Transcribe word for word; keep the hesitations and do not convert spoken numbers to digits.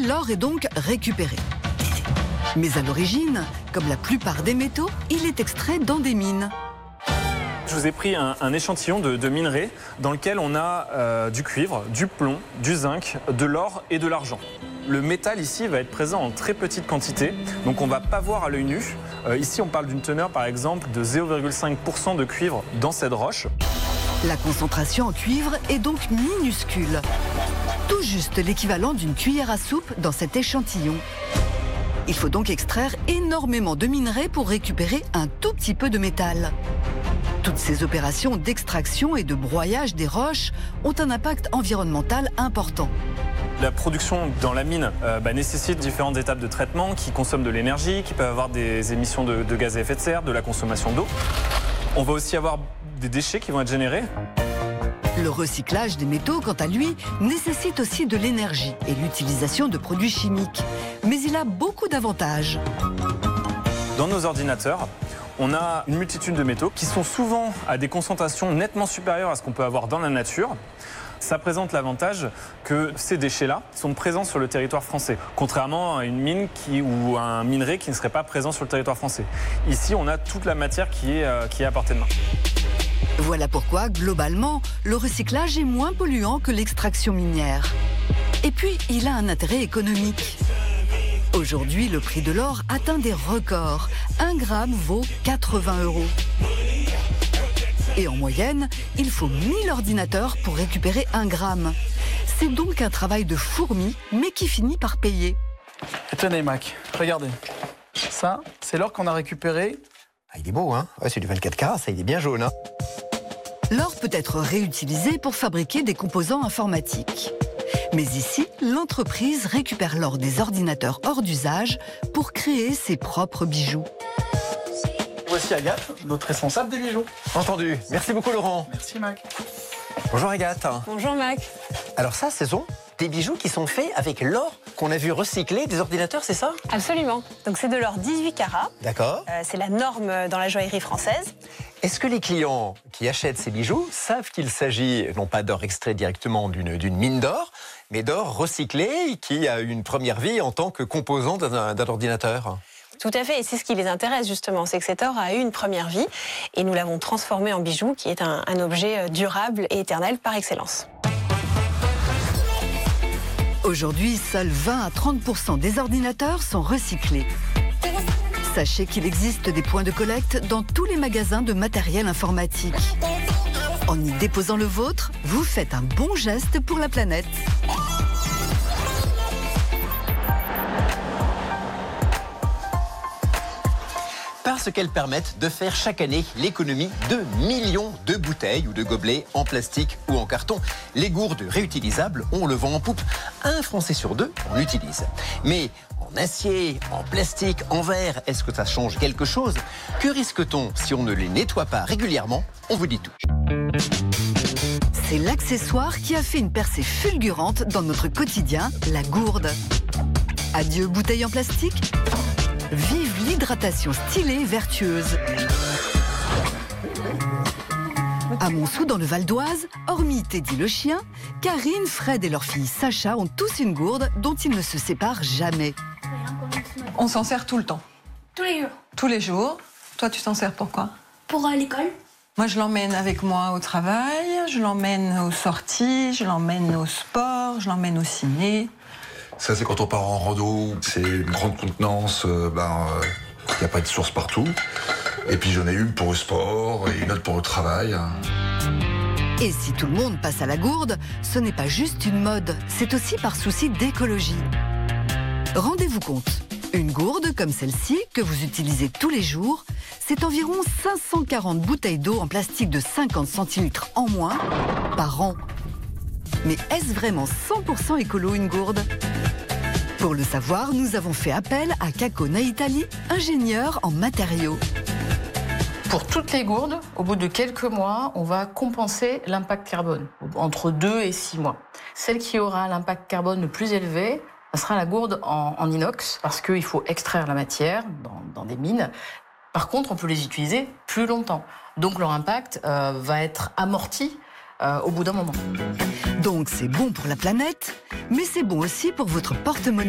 l'or est donc récupéré. Mais à l'origine, comme la plupart des métaux, il est extrait dans des mines. Je vous ai pris un, un échantillon de, de minerai dans lequel on a euh, du cuivre, du plomb, du zinc, de l'or et de l'argent. Le métal ici va être présent en très petite quantité, donc on ne va pas voir à l'œil nu. Euh, ici on parle d'une teneur par exemple de zéro virgule cinq pour cent de cuivre dans cette roche. La concentration en cuivre est donc minuscule. Tout juste l'équivalent d'une cuillère à soupe dans cet échantillon. Il faut donc extraire énormément de minerais pour récupérer un tout petit peu de métal. Toutes ces opérations d'extraction et de broyage des roches ont un impact environnemental important. La production dans la mine euh, bah, nécessite différentes étapes de traitement qui consomment de l'énergie, qui peuvent avoir des émissions de, de gaz à effet de serre, de la consommation d'eau. On va aussi avoir des déchets qui vont être générés. Le recyclage des métaux, quant à lui, nécessite aussi de l'énergie et l'utilisation de produits chimiques. Mais il a beaucoup d'avantages. Dans nos ordinateurs, on a une multitude de métaux qui sont souvent à des concentrations nettement supérieures à ce qu'on peut avoir dans la nature. Ça présente l'avantage que ces déchets-là sont présents sur le territoire français, contrairement à une mine qui, ou à un minerai qui ne serait pas présent sur le territoire français. Ici, on a toute la matière qui est, euh, qui est à portée de main. Voilà pourquoi, globalement, le recyclage est moins polluant que l'extraction minière. Et puis, il a un intérêt économique. Aujourd'hui, le prix de l'or atteint des records. Un gramme vaut quatre-vingts euros. Et en moyenne, il faut mille ordinateurs pour récupérer un gramme. C'est donc un travail de fourmi, mais qui finit par payer. Et tenez, Mac, regardez. Ça, c'est l'or qu'on a récupéré. Ah, il est beau, hein? Ouais, c'est du vingt-quatre carats, ça, il est bien jaune, hein? L'or peut être réutilisé pour fabriquer des composants informatiques. Mais ici, l'entreprise récupère l'or des ordinateurs hors d'usage pour créer ses propres bijoux. Voici Agathe, notre responsable des bijoux. Entendu. Merci beaucoup, Laurent. Merci, Mac. Bonjour, Agathe. Bonjour, Mac. Alors ça, ce sont des bijoux qui sont faits avec l'or qu'on a vu recycler des ordinateurs, c'est ça? Absolument. Donc c'est de l'or dix-huit carats. D'accord. Euh, c'est la norme dans la joaillerie française. Est-ce que les clients qui achètent ces bijoux savent qu'il s'agit non pas d'or extrait directement d'une d'une mine d'or, mais d'or recyclé qui a eu une première vie en tant que composant d'un d'un ordinateur? Tout à fait, et c'est ce qui les intéresse justement, c'est que cet or a eu une première vie et nous l'avons transformé en bijou qui est un, un objet durable et éternel par excellence. Aujourd'hui, seuls vingt à trente pour cent des ordinateurs sont recyclés. Sachez qu'il existe des points de collecte dans tous les magasins de matériel informatique. En y déposant le vôtre, vous faites un bon geste pour la planète. Parce qu'elles permettent de faire chaque année l'économie de millions de bouteilles ou de gobelets en plastique ou en carton. Les gourdes réutilisables, on le vend en poupe. Un Français sur deux en utilise. Mais en acier, en plastique, en verre, est-ce que ça change quelque chose? Que risque-t-on si on ne les nettoie pas régulièrement? On vous dit tout. C'est l'accessoire qui a fait une percée fulgurante dans notre quotidien, la gourde. Adieu bouteilles en plastique. Vive l'hydratation stylée et vertueuse. À Montsou, dans le Val d'Oise, hormis Teddy le chien, Karine, Fred et leur fille Sacha ont tous une gourde dont ils ne se séparent jamais. On s'en sert tout le temps. Tous les jours. Tous les jours. Toi, tu t'en sers pourquoi? Pour euh, l'école. Moi, je l'emmène avec moi au travail, je l'emmène aux sorties, je l'emmène au sport, je l'emmène au ciné. Ça, c'est quand on part en rando, c'est une grande contenance, euh, ben, il euh, n'y a pas de source partout. Et puis j'en ai une pour le sport et une autre pour le travail. Et si tout le monde passe à la gourde, ce n'est pas juste une mode, c'est aussi par souci d'écologie. Rendez-vous compte, une gourde comme celle-ci, que vous utilisez tous les jours, c'est environ cinq cent quarante bouteilles d'eau en plastique de cinquante centilitres en moins par an. Mais est-ce vraiment cent pour cent écolo une gourde? Pour le savoir, nous avons fait appel à Caco Naitali, ingénieur en matériaux. Pour toutes les gourdes, au bout de quelques mois, on va compenser l'impact carbone, entre deux et six mois. Celle qui aura l'impact carbone le plus élevé, ce sera la gourde en, en inox, parce qu'il faut extraire la matière dans, dans des mines. Par contre, on peut les utiliser plus longtemps. Donc leur impact euh, va être amorti euh, au bout d'un moment. Donc c'est bon pour la planète, mais c'est bon aussi pour votre porte-monnaie.